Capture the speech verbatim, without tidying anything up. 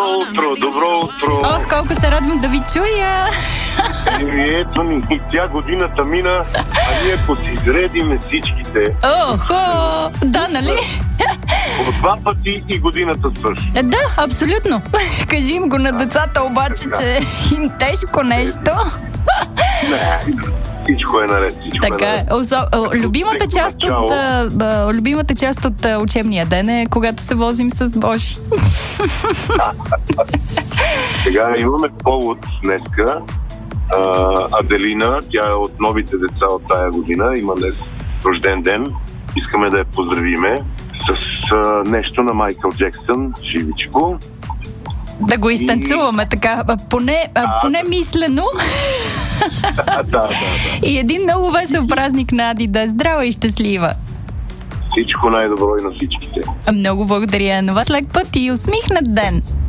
утро, добро утро. Ох, колко се радвам да ви чуя. Еми, ето ни, и тя годината мина, а ние посизредиме всичките. Охо, да, нали? По два пъти и годината свърши. Да, абсолютно. Кажи им го на децата обаче, че им тежко нещо. Не, всичко е наред, всичко Така е е. наред. Осо- любимата част от а, а, любимата част от а, учебния ден е когато се возим с Боши. Сега имаме повод днеска. А, Аделина, тя е от новите деца от тая година, има днес рожден ден. Искаме да я поздравиме с а, нещо на Майкъл Джексън, живичко. Да го изтанцуваме така, а, поне, а, поне мислено. Да, да, да. И един много весел празник на Ади, да е здрава и щастлива. Всичко най-добро и на всичките. Много благодаря на вас, лек път и усмихнат ден.